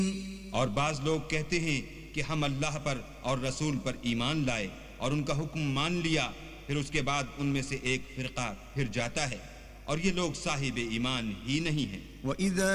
और बाज लोग कहते हैं कि हम अल्लाह पर और रसूल पर ईमान लाए और उनका हुक्म मान लिया, फिर उसके बाद उनमें से एक फिरका फिर जाता है और ये लोग साहिब ईमान ही नहीं हैं।